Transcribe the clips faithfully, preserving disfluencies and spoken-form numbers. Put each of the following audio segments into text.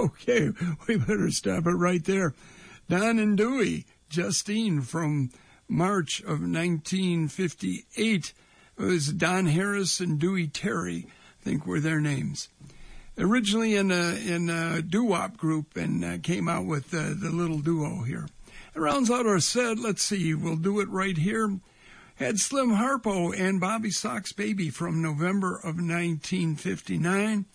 Okay, we better stop it right there. Don and Dewey, Justine from March of nineteen fifty-eight. It was Don Harris and Dewey Terry, I think were their names. Originally in a, in a doo-wop group and uh, came out with uh, the little duo here. It rounds out our set. Let's see, we'll do it right here. Had Slim Harpo and Bobby Sox Baby from November of nineteen fifty-nine.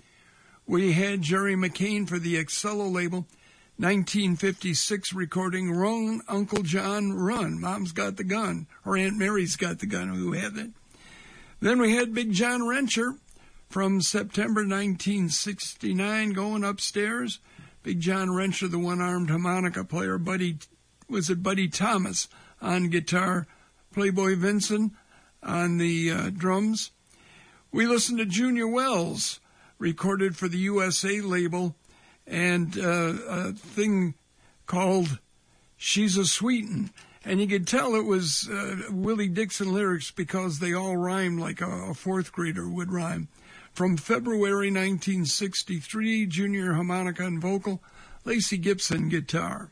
We had Jerry McCain for the Excello label, nineteen fifty-six recording, Run, Uncle John, Run. Mom's got the gun, or Aunt Mary's got the gun, who had it. Then we had Big John Wrencher from September nineteen sixty-nine, Going Upstairs. Big John Wrencher, the one-armed harmonica player. Buddy, was it Buddy Thomas on guitar? Playboy Vincent on the uh, drums. We listened to Junior Wells, recorded for the U S A label, and uh, a thing called She's a Sweetin'. And you could tell it was uh, Willie Dixon lyrics because they all rhymed like a, a fourth grader would rhyme. From February nineteen sixty-three, junior harmonica and vocal, Lacey Gibson guitar.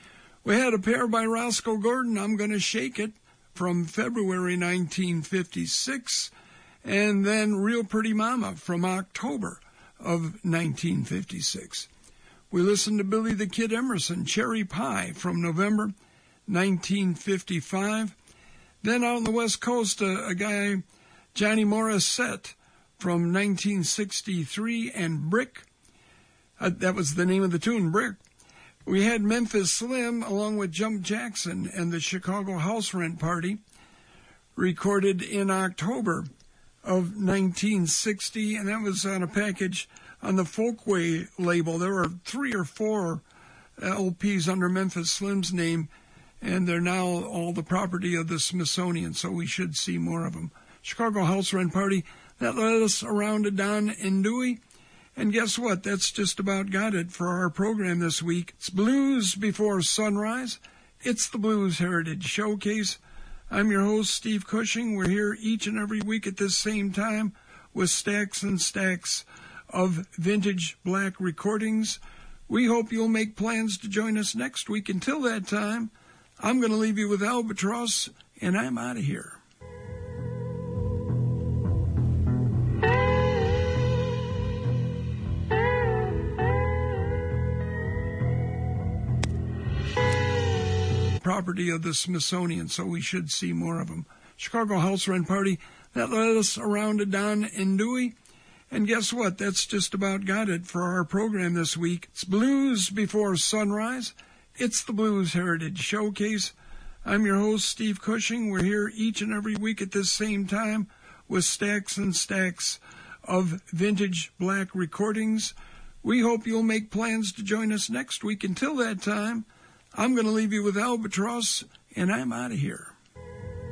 We had a pair by Roscoe Gordon, I'm Gonna Shake It, from February nineteen fifty-six, and then Real Pretty Mama from October of nineteen fifty-six. We listened to Billy the Kid Emerson, Cherry Pie, from November nineteen fifty-five. Then out on the West Coast, a, a guy, Johnny Morissette, from nineteen sixty-three, and Brick. Uh, that was the name of the tune, Brick. We had Memphis Slim along with Jump Jackson and the Chicago House Rent Party, recorded in October of nineteen sixty, and that was on a package on the Folkway label. There were three or four L Ps under Memphis Slim's name, and they're now all the property of the Smithsonian, so we should see more of them. Chicago House Rent Party, that led us around to Don and Dewey. And guess what? That's just about got it for our program this week. It's Blues Before Sunrise. It's the Blues Heritage Showcase. I'm your host, Steve Cushing. We're here each and every week at this same time with stacks and stacks of vintage black recordings. We hope you'll make plans to join us next week. Until that time, I'm going to leave you with Albatross, and I'm out of here. Property of the Smithsonian, so we should see more of them. Chicago House Rent Party, that led us around to Don and Dewey. And guess what? That's just about got it for our program this week. It's Blues Before Sunrise. It's the Blues Heritage Showcase. I'm your host, Steve Cushing. We're here each and every week at this same time with stacks and stacks of vintage black recordings. We hope you'll make plans to join us next week. Until that time, I'm going to leave you with Albatross, and I'm out of here.